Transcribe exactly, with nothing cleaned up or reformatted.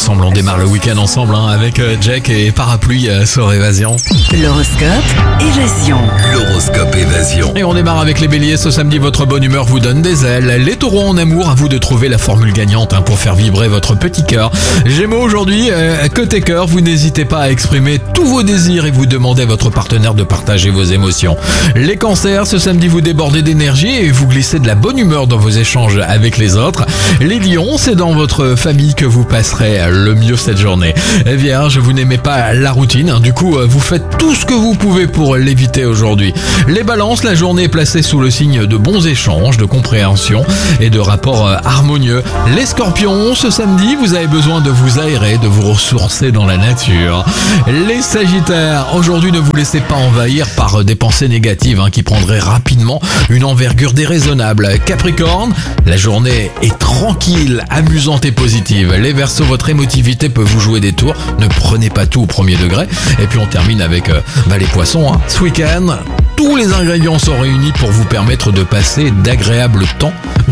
ensemble, on démarre le week-end ensemble hein, avec Jack et Parapluie euh, sur Évasion. L'horoscope Évasion. L'horoscope Évasion. Et on démarre avec les béliers. Ce samedi, votre bonne humeur vous donne des ailes. Les taureaux en amour, à vous de trouver la formule gagnante hein, pour faire vibrer votre petit cœur. Gémeaux, aujourd'hui, euh, côté cœur, vous n'hésitez pas à exprimer tous vos désirs et vous demandez à votre partenaire de partager vos émotions. Les cancers, ce samedi, vous débordez d'énergie et vous glissez de la bonne humeur dans vos échanges avec les autres. Les lions, c'est dans votre famille que vous passerez le mieux cette journée. Vierge, vous n'aimez pas la routine, hein, du coup, vous faites tout ce que vous pouvez pour l'éviter aujourd'hui. Les balances, la journée est placée sous le signe de bons échanges, de compréhension et de rapports harmonieux. Les scorpions, ce samedi, vous avez besoin de vous aérer, de vous ressourcer dans la nature. Les sagittaires, aujourd'hui, ne vous laissez pas envahir par des pensées négatives hein, qui prendraient rapidement une envergure déraisonnable. Capricorne, la journée est tranquille, amusante et positive. Les Verseaux, votre émotivité peut vous jouer des tours. Ne prenez pas tout au premier degré. Et puis on termine avec euh, bah, les poissons. Hein. Ce week-end, tous les ingrédients sont réunis pour vous permettre de passer d'agréables temps